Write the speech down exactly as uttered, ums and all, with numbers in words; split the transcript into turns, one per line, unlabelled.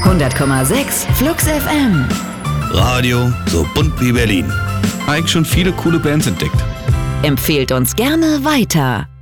hundert Komma sechs Flux F M.
Radio so bunt wie Berlin.
Eigentlich schon viele coole Bands entdeckt.
Empfehlt uns gerne weiter.